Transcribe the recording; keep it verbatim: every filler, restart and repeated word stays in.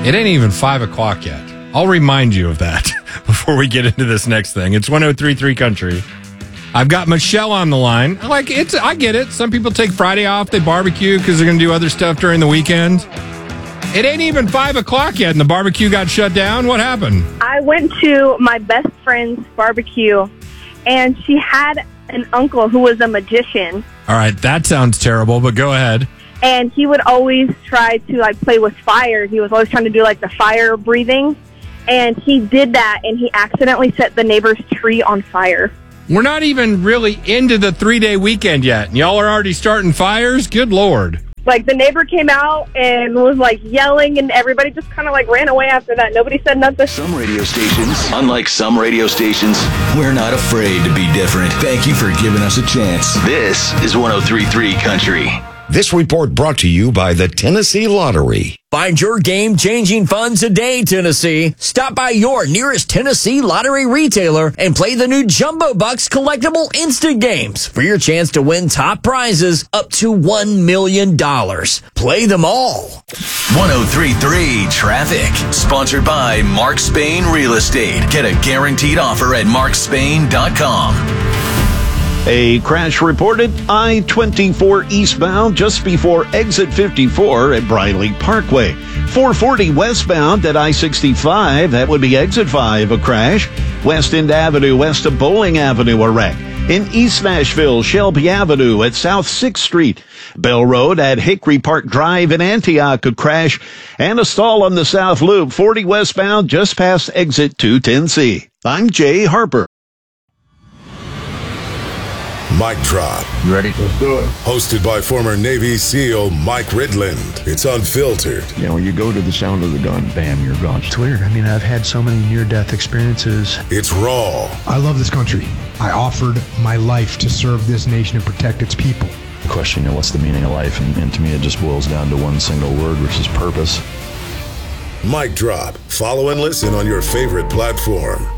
It ain't even five o'clock yet. I'll remind you of that before we get into this next thing. It's one oh three point three Country. I've got Michelle on the line. Like it's, I get it. Some people take Friday off. They barbecue because they're going to do other stuff during the weekend. It ain't even five o'clock yet, and the barbecue got shut down. What happened? I went to my best friend's barbecue, and she had an uncle who was a magician. All right, that sounds terrible, but go ahead. And he would always try to, like, play with fire. He was always trying to do, like, the fire breathing. And he did that, and he accidentally set the neighbor's tree on fire. We're not even really into the three-day weekend yet, and y'all are already starting fires? Good Lord. Like, the neighbor came out and was, like, yelling, and everybody just kind of, like, ran away after that. Nobody said nothing. Some radio stations, unlike some radio stations, we're not afraid to be different. Thank you for giving us a chance. This is one oh three point three Country. This report brought to you by the Tennessee Lottery. Find your game-changing fun today, Tennessee. Stop by your nearest Tennessee Lottery retailer and play the new Jumbo Bucks collectible instant games for your chance to win top prizes up to one million dollars. Play them all. one oh three point three Traffic, sponsored by Mark Spain Real Estate. Get a guaranteed offer at mark spain dot com. A crash reported I twenty-four eastbound just before exit fifty-four at Briley Parkway. four forty westbound at I sixty-five, that would be exit five, a crash. West End Avenue west of Bowling Avenue, a wreck. In East Nashville, Shelby Avenue at South sixth Street. Bell Road at Hickory Park Drive in Antioch, a crash. And a stall on the South Loop, forty westbound just past exit two ten C. I'm Jay Harper. Mic Drop. You ready? Let's do it. Hosted by former Navy SEAL Mike Ridland. It's unfiltered. You know, when you go to the sound of the gun, bam, you're gone. It's weird. I mean, I've had so many near-death experiences. It's raw. I love this country. I offered my life to serve this nation and protect its people. The question, you know, what's the meaning of life? And, and to me, it just boils down to one single word, which is purpose. Mic Drop. Follow and listen on your favorite platform.